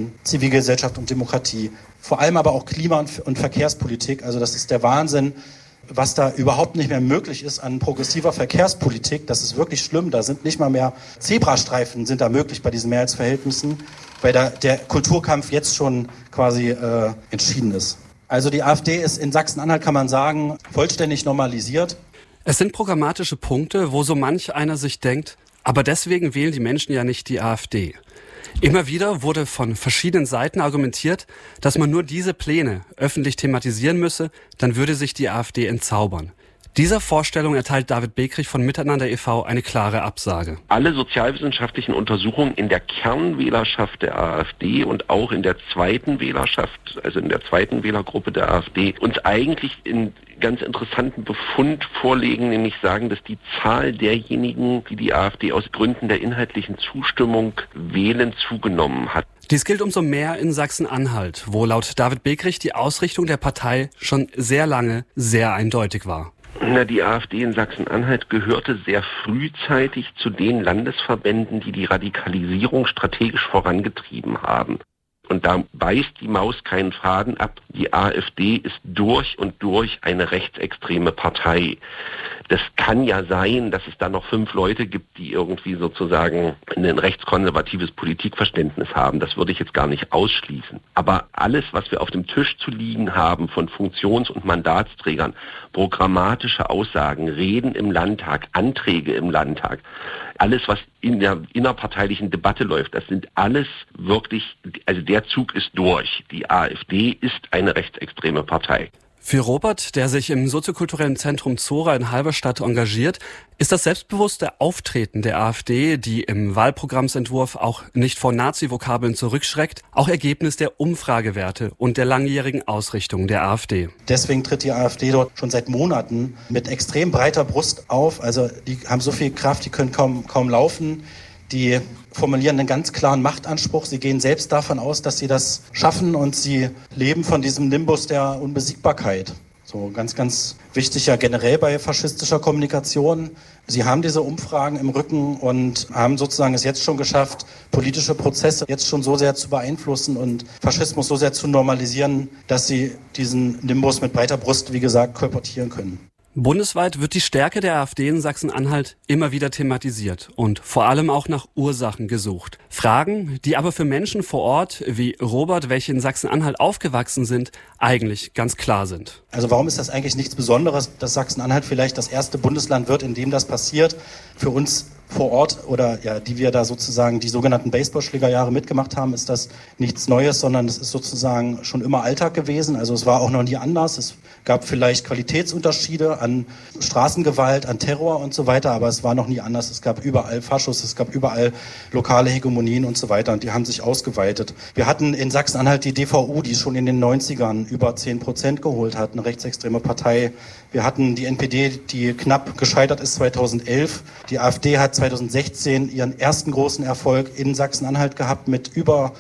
Migration, Zivilgesellschaft und Demokratie. Vor allem aber auch Klima- und Verkehrspolitik. Also das ist der Wahnsinn, was da überhaupt nicht mehr möglich ist an progressiver Verkehrspolitik. Das ist wirklich schlimm. Da sind nicht mal mehr Zebrastreifen sind da möglich bei diesen Mehrheitsverhältnissen, weil da der Kulturkampf jetzt schon quasi entschieden ist. Also die AfD ist in Sachsen-Anhalt, kann man sagen, vollständig normalisiert. Es sind programmatische Punkte, wo so manch einer sich denkt, aber deswegen wählen die Menschen ja nicht die AfD. Immer wieder wurde von verschiedenen Seiten argumentiert, dass man nur diese Pläne öffentlich thematisieren müsse, dann würde sich die AfD entzaubern. Dieser Vorstellung erteilt David Bekrich von Miteinander e.V. eine klare Absage. Alle sozialwissenschaftlichen Untersuchungen in der Kernwählerschaft der AfD und auch in der zweiten Wählerschaft, also in der zweiten Wählergruppe der AfD, uns eigentlich in ganz interessanten Befund vorlegen, nämlich sagen, dass die Zahl derjenigen, die die AfD aus Gründen der inhaltlichen Zustimmung wählen, zugenommen hat. Dies gilt umso mehr in Sachsen-Anhalt, wo laut David Bekrich die Ausrichtung der Partei schon sehr lange sehr eindeutig war. Die AfD in Sachsen-Anhalt gehörte sehr frühzeitig zu den Landesverbänden, die die Radikalisierung strategisch vorangetrieben haben. Und da beißt die Maus keinen Faden ab. Die AfD ist durch und durch eine rechtsextreme Partei. Das kann ja sein, dass es da noch 5 Leute gibt, die irgendwie sozusagen ein rechtskonservatives Politikverständnis haben. Das würde ich jetzt gar nicht ausschließen. Aber alles, was wir auf dem Tisch zu liegen haben von Funktions- und Mandatsträgern, programmatische Aussagen, Reden im Landtag, Anträge im Landtag, alles, was in der innerparteilichen Debatte läuft, das sind alles wirklich, also der Zug ist durch. Die AfD ist eine rechtsextreme Partei. Für Robert, der sich im soziokulturellen Zentrum Zora in Halberstadt engagiert, ist das selbstbewusste Auftreten der AfD, die im Wahlprogrammsentwurf auch nicht vor Nazi-Vokabeln zurückschreckt, auch Ergebnis der Umfragewerte und der langjährigen Ausrichtung der AfD. Deswegen tritt die AfD dort schon seit Monaten mit extrem breiter Brust auf. Also die haben so viel Kraft, die können kaum laufen. Die formulieren einen ganz klaren Machtanspruch. Sie gehen selbst davon aus, dass sie das schaffen und sie leben von diesem Nimbus der Unbesiegbarkeit. So ganz, ganz wichtig ja generell bei faschistischer Kommunikation. Sie haben diese Umfragen im Rücken und haben sozusagen es jetzt schon geschafft, politische Prozesse jetzt schon so sehr zu beeinflussen und Faschismus so sehr zu normalisieren, dass sie diesen Nimbus mit breiter Brust, wie gesagt, kolportieren können. Bundesweit wird die Stärke der AfD in Sachsen-Anhalt immer wieder thematisiert und vor allem auch nach Ursachen gesucht. Fragen, die aber für Menschen vor Ort wie Robert, welche in Sachsen-Anhalt aufgewachsen sind, eigentlich ganz klar sind. Also warum ist das eigentlich nichts Besonderes, dass Sachsen-Anhalt vielleicht das erste Bundesland wird, in dem das passiert? Für uns vor Ort oder ja, die wir da sozusagen die sogenannten Baseballschlägerjahre mitgemacht haben, ist das nichts Neues, sondern es ist sozusagen schon immer Alltag gewesen. Also es war auch noch nie anders. Es gab vielleicht Qualitätsunterschiede an Straßengewalt, an Terror und so weiter, aber es war noch nie anders. Es gab überall Faschos, es gab überall lokale Hegemonien und so weiter und die haben sich ausgeweitet. Wir hatten in Sachsen-Anhalt die DVU, die schon in den 90ern über 10% geholt hat, eine rechtsextreme Partei. Wir hatten die NPD, die knapp gescheitert ist 2011. Die AfD hat 2016 ihren ersten großen Erfolg in Sachsen-Anhalt gehabt mit über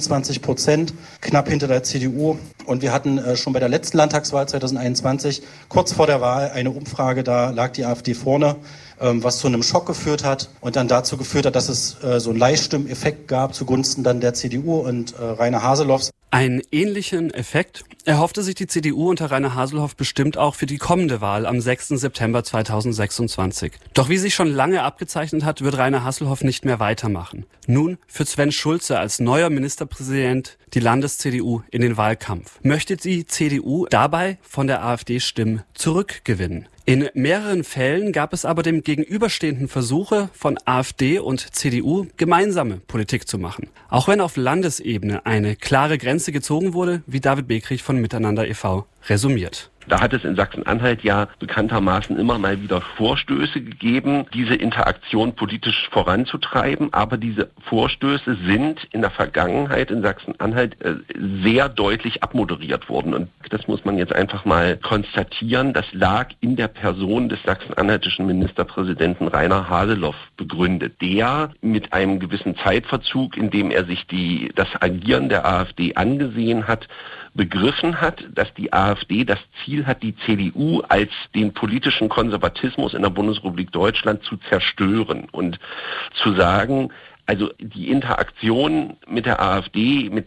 24%, knapp hinter der CDU. Und wir hatten schon bei der letzten Landtagswahl 2021, kurz vor der Wahl, eine Umfrage, da lag die AfD vorne, was zu einem Schock geführt hat und dann dazu geführt hat, dass es so einen Leihstimmeffekt gab zugunsten dann der CDU und Rainer Haselhoffs. Einen ähnlichen Effekt erhoffte sich die CDU unter Rainer Haselhoff bestimmt auch für die kommende Wahl am 6. September 2026. Doch wie sich schon lange abgezeichnet hat, wird Rainer Haselhoff nicht mehr weitermachen. Nun führt Sven Schulze als neuer Ministerpräsident die Landes-CDU in den Wahlkampf. Möchte die CDU dabei von der AfD Stimmen zurückgewinnen? In mehreren Fällen gab es aber dem gegenüberstehenden Versuche von AfD und CDU gemeinsame Politik zu machen. Auch wenn auf Landesebene eine klare Grenze gezogen wurde, wie David Bekrich von Miteinander e.V. resümiert. Da hat es in Sachsen-Anhalt ja bekanntermaßen immer mal wieder Vorstöße gegeben, diese Interaktion politisch voranzutreiben. Aber diese Vorstöße sind in der Vergangenheit in Sachsen-Anhalt sehr deutlich abmoderiert worden. Und das muss man jetzt einfach mal konstatieren. Das lag in der Person des sachsen-anhaltischen Ministerpräsidenten Rainer Haselhoff begründet, der mit einem gewissen Zeitverzug, in dem er sich das Agieren der AfD angesehen hat, begriffen hat, dass die AfD das Ziel hat, die CDU als den politischen Konservatismus in der Bundesrepublik Deutschland zu zerstören und zu sagen, also die Interaktion mit der AfD, mit